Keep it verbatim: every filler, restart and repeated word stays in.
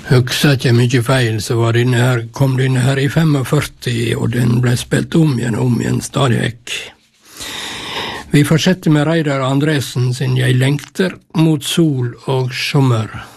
Husker ikke mye feil, så var denne her, kom denne her i førtifem, og den ble spilt om igjen og om igjen stadig vekk. Vi fortsetter med Reidar Andresen sin Jeg lengter mot sol og sommer.